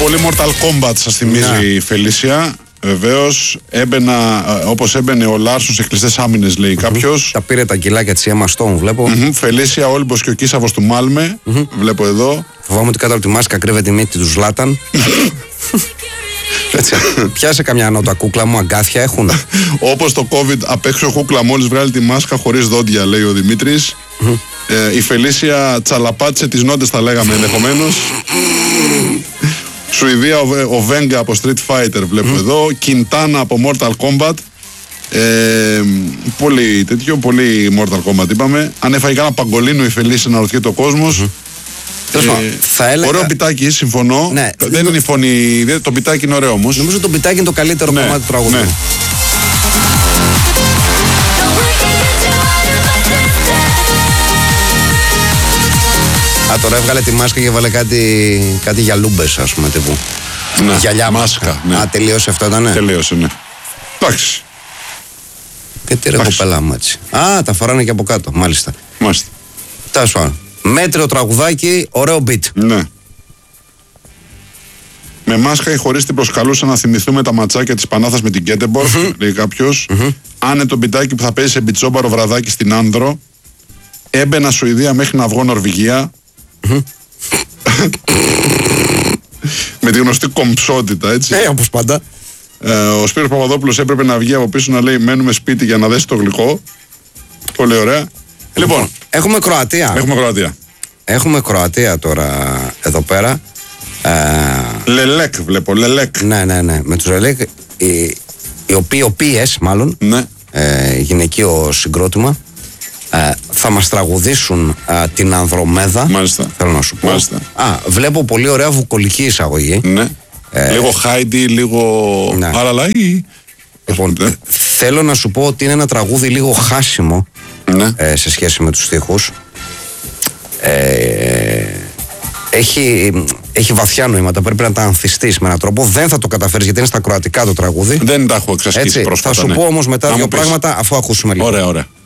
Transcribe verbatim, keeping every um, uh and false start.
Πολύ Mortal Kombat σας θυμίζει η Φελίσια. Βεβαίως, έμπαινα όπως έμπαινε ο Λάρσον σε κλειστές άμυνες, λέει κάποιος. Τα πήρε τα κιλάκια της Emma Stone, βλέπω. Mm-hmm. Φελίσια Όλυμπος και ο Κίσαβος του Μάλμε. Mm-hmm. Βλέπω εδώ. Φοβάμαι ότι κάτω από τη μάσκα κρύβεται η μύτη του Ζλάταν. Έτσι. Πιάσε καμιά νότα, κούκλα μου, αγκάθια έχουν. Όπως το COVID, απ' έξω κούκλα μόλις βγάλει τη μάσκα χωρίς δόντια, λέει ο Δημήτρης. Mm-hmm. ε, η Φελίσια τσαλαπάτησε τις νότες, θα λέγαμε ενδεχομένως. Σουηδία, ο, ο Βέγγα από Street Fighter, βλέπω mm. εδώ. Κιντάνα από Mortal Kombat. Ε, πολύ τέτοιο, πολύ Mortal Kombat είπαμε. Αν έφαγε κανένα παγκολίνο η Φελίσια, να ρωτιέται ο κόσμος. Mm-hmm. Ε, θα έλεγα... Ωραίο πιτάκι, συμφωνώ. Ναι, δεν είναι η φωνή, το πιτάκι είναι ωραίο όμως. Νομίζω το πιτάκι είναι το καλύτερο ναι, κομμάτι του τραγουδιού. Ναι. Α, τώρα έβγαλε τη μάσκα και έβαλε κάτι, κάτι γυαλούμπες, ας πούμε, τύπου. Ναι, γυαλιά μάσκα. Ναι. Α, τελείωσε αυτό, ήταν, ναι. Τελείωσε, ναι. Εντάξει. Και τι ρε κοπέλα μου έτσι. Α, τα φοράνε και από κάτω, μάλιστα. Μάλιστα. Τέλος πάντων. Μέτριο τραγουδάκι, ωραίο beat. Ναι. Με μάσκα ή χωρίς την προσκαλούσα να θυμηθούμε τα ματσάκια της Πανάθας με την Γκέτεμπορκ, mm-hmm. λέει κάποιος. Mm-hmm. Άνετο μπιτάκι που θα παίζει σε μπιτσόμπαρο βραδάκι στην Άνδρο. Έμπαινα Σουηδία μέχρι να βγω Νορβηγία. Mm-hmm. Με τη γνωστή κομψότητα, έτσι. Ε, όπως πάντα. Ε, ο Σπύρος Παπαδόπουλος έπρεπε να βγει από πίσω να λέει μένουμε σπίτι για να δέσει το γλυκό. Πολύ ωραία. Λοιπόν, έχουμε Κροατία. Έχουμε Κροατία. Έχουμε Κροατία τώρα εδώ πέρα. Ε... Λελέκ βλέπω, Λελέκ. Ναι, ναι, ναι. Με τους Λελέκ, οι, οι οποίοι, οποίες μάλλον, ναι. ε, γυναικείο συγκρότημα, ε, θα μας τραγουδήσουν ε, την Ανδρομέδα. Μάλιστα. Θέλω να σου πω. Μάλιστα. Α, βλέπω πολύ ωραία βουκολική εισαγωγή. Ναι. Ε, λίγο Χάιντι, λίγο ναι. Αραλαή. Λοιπόν, ναι. θέλω να σου πω ότι είναι ένα τραγούδι λίγο χάσιμο ναι. ε, σε σχέση με τους στίχους. Ε, έχει, έχει βαθιά νοήματα, πρέπει να τα ανθιστείς με έναν τρόπο. Δεν θα το καταφέρεις γιατί είναι στα κροατικά το τραγούδι. Δεν τα έχω εξασκήσει πρόσφατα. Θα σου ναι. πω όμως μετά να δύο πράγματα αφού ακούσουμε λίγο. Ωραία, ωραία.